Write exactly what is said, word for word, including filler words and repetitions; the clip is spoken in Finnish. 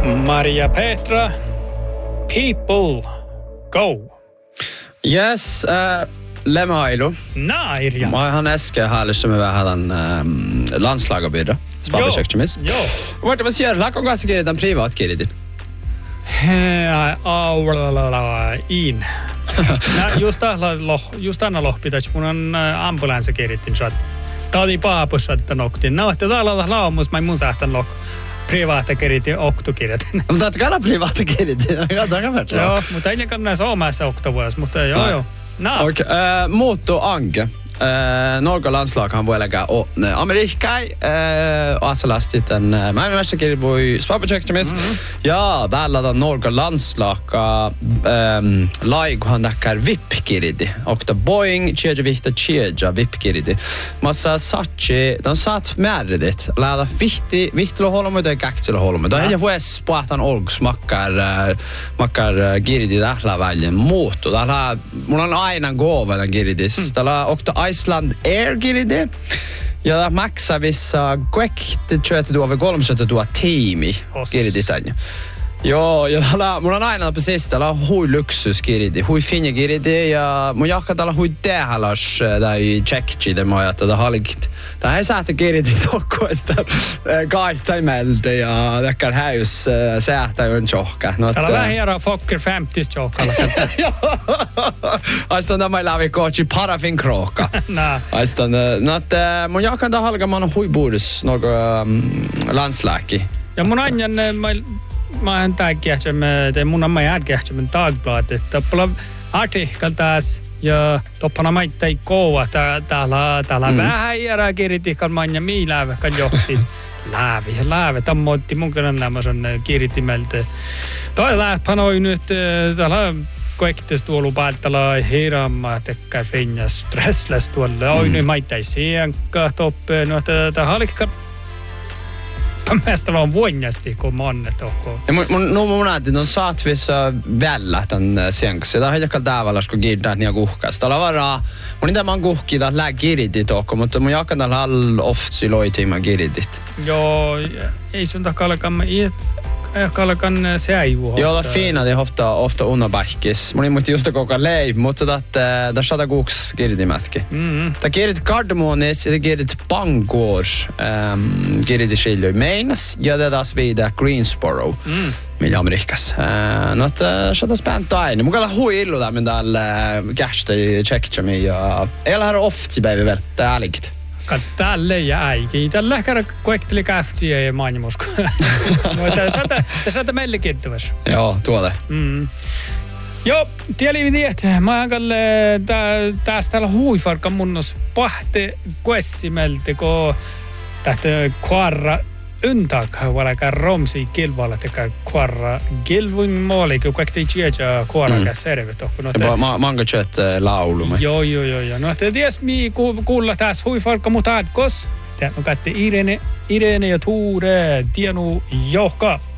Maria Petra, people, go. Yes, äh, Lemailu. Naa, Irja. Ma ihan äsken häälystämme vähän tämän ähm, landslagabyrda. Spabesektimis. Joo. Voitte mä siellä, kun kanssa kirjoitan privaatkirjoitin? In. Just just anna lohpitäis, mun on ambulanssi kirjoitin. Tää oli paapus, että noktin. No, että täällä on laumus, mä mun sähtän lohko. Privaatta kirjoitin, oktukirjoitin. Mutta et kalla privaatta kirjoitin. Joo, mutta ei nekään näissä omassa oktavuudessa, mutta joo joo. No. Okei, okay. äh, muuttuu Anke. Äh, Norge landslaghan voi lägga och äh, Amerikkai äh, aselasti den äh, maailmanmästarkirjan voi spabesektimis. Mm-hmm. Ja täällä on Norge landslaga ähm, laiguhan näkär vippkirjiti. Okta Boeing tjeja vihta tjeja vippkirjiti. Massa satsi, den satt määrdit. Läda vihti, vihtilo holmu ja käksilo holmu. Da ei voi spoatan olgus makkar äh, makkar äh, kirjiti tähla väljen muuttu. Täällä mun on aina gåva den kirjitis. Mm. Täällä okta Iceland Air kirjiti. Ja maksaa vissa kuekti tjötä tuova kolmsata tuo tiimi kirjiti tänne. Joo, ja täällä, mun on aina precis, täällä on hui luksuskirjiti, hui finja kirjiti, ja mun jahka täällä hui tehalas, tai tsekki, det mä että tää halikit. Tää ei säätä kirjiti tokkoista kaitsaimältä, ja täkkär häys säätä on tjohka. No, täällä on vähän hieroa Fokker femtio tjohkalla. Joo, aistan tämä ei läpi kootsi parafin krookka. Nää. Aistan, no, että mun jahka tää halkamaan hui buudus, noga landslääki. Ja mun anjan, mä Mä en tää kähtsemme, te mun on mä jääd kähtsemme Dagbladet. Toppala artikkel taas ja toppana mä ei koua. Täällä täällä mm. vähän järää kirjoitikkaan manja mii lääväkään johti. Läävi ja läävä. Tämä otti mun kyllä nämä sen kirjoitimeltä. Toi lähtpanoi nyt täällä kaikkes tuolu päättällä hirama tekkää finja stressläs tuolla. Oi nyt mä ei sienkä toppe. No tää halikka Mästä on vuonnasti, kun mä annet tokko. Ja mun, mun, no mun näytin, on saatvissa vällä tän sienkässä. Tää on hiljaka täävallas, kun kiirdään niin kuhkas. Täällä on varaa, mun niitä mä oon kuhki, tää lää kirjitit tokko, mutta mun jakan täällä all oftsi loitiin mä kirjitit. Joo, ei sun takallekaan mä kallekaan säivu. Joo, tää fiina, det ofta, ofta unnabackis. Mun ei muisti just koko leib, mutta tää tää sata kuuks kirjitimätki. Mm-hmm. Tää kirjit Kardemonis ja tää kirjit Bangor ähm, kirjit Skiljö Mainas ja tää taas viidä Greensboro. Mm. Millä Amerikas. Äh, no tää sata spänt aina. Mun kalla hui illu tää men täällä kästä tjekkami ja ei ole oftsi päivä vielä. Tää älikit. Tälle ja äiki. Tällä ehkä koekteli käftsiä ja maailmusko. Tässä saata meille kiittävässä. Joo, tuolle. Mm. Joo, tieli tiet. Mä aikalle tästä täällä huifarkan munnos pahte kuessimeltä, kun tähtä kuarra undtag valaga romsi kilvalla tekee kuarra kilvun maali, kun kaikki tjeja kuarra servet. Ja manga tjöt laulu. Joo, joo, joo, joo. No, että ties mi kuulla tässä huifarka mut aadkos. Tämä on kätte Irene, Irene ja Tuure, tienu johka.